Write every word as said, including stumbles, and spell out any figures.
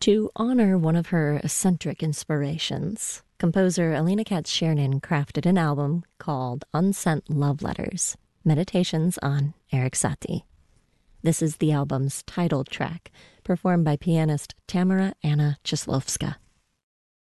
To honor one of her eccentric inspirations, composer Alina Katz-Chernin crafted an album called Unsent Love Letters, Meditations on Erik Satie. This is the album's title track, performed by pianist Tamara Anna Czeslovska.